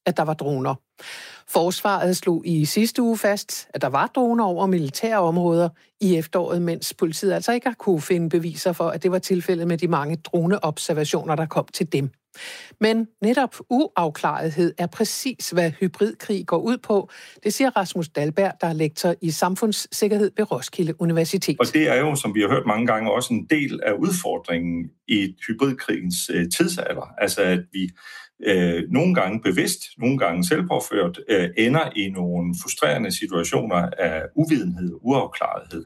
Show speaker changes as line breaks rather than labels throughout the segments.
at der var droner. Forsvaret slog i sidste uge fast, at der var droner over militære områder i efteråret, mens politiet altså ikke har kunne finde beviser for, at det var tilfældet med de mange droneobservationer, der kom til dem. Men netop uafklarethed er præcis, hvad hybridkrig går ud på. Det siger Rasmus Dahlberg, der er lektor i samfundssikkerhed ved Roskilde Universitet.
Og det er jo, som vi har hørt mange gange, også en del af udfordringen i hybridkrigens tidsalder. Altså at vi nogle gange bevidst, nogle gange selvpåført, ender i nogle frustrerende situationer af uvidenhed og uafklarethed.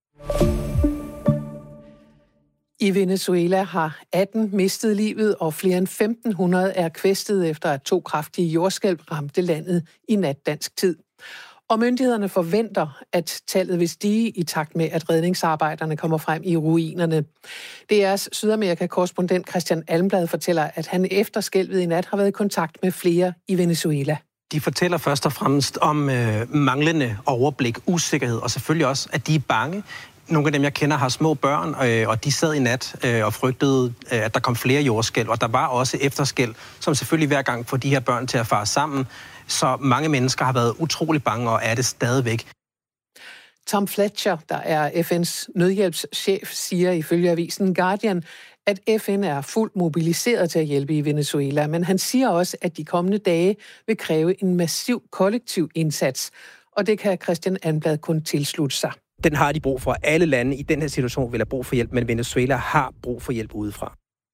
I Venezuela har 18 mistet livet, og flere end 1.500 er kvæstet efter, at 2 kraftige jordskælv ramte landet i nat dansk tid. Og myndighederne forventer, at tallet vil stige i takt med, at redningsarbejderne kommer frem i ruinerne. DR's Sydamerika-korrespondent Christian Almblad fortæller, at han efter skælvet i nat har været i kontakt med flere i Venezuela.
De fortæller først og fremmest om manglende overblik, usikkerhed, og selvfølgelig også, at de er bange. Nogle af dem, jeg kender, har små børn, og de sad i nat og frygtede, at der kom flere jordskælv. Og der var også efterskælv, som selvfølgelig hver gang får de her børn til at fare sammen. Så mange mennesker har været utrolig bange og er det stadigvæk.
Tom Fletcher, der er FN's nødhjælpschef, siger ifølge avisen Guardian, at FN er fuldt mobiliseret til at hjælpe i Venezuela. Men han siger også, at de kommende dage vil kræve en massiv kollektiv indsats. Og det kan Christian Almblad kun tilslutte sig.
Den har de brug for. Alle lande i den her situation vil have brug for hjælp, men Venezuela har brug for hjælp udefra.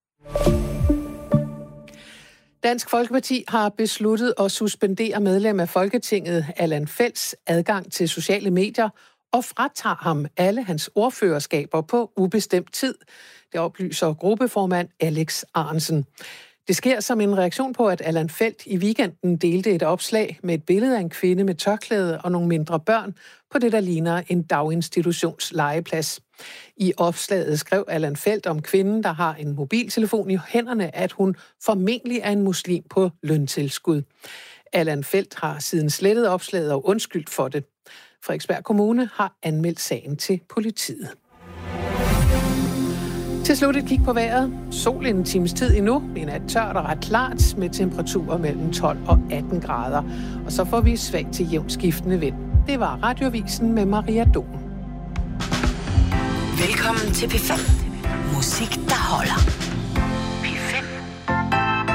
Dansk Folkeparti har besluttet at suspendere medlem af Folketinget Allan Felts adgang til sociale medier og fratager ham alle hans ordførerskaber på ubestemt tid. Det oplyser gruppeformand Alex Arensen. Det sker som en reaktion på, at Allan Feldt i weekenden delte et opslag med et billede af en kvinde med tørklæde og nogle mindre børn på det, der ligner en daginstitutions legeplads. I opslaget skrev Allan Feldt om kvinden, der har en mobiltelefon i hænderne, at hun formentlig er en muslim på løntilskud. Allan Feldt har siden slettet opslaget og undskyldt for det. Frederiksberg Kommune har anmeldt sagen til politiet. Til slut et kig på vejret. Sol en times tid endnu. En nat tørt og ret klart med temperaturer mellem 12 og 18 grader. Og så får vi svag til jævnt skiftende vind. Det var Radioavisen med Maria Dohm.
Velkommen til P5. Musik, der holder.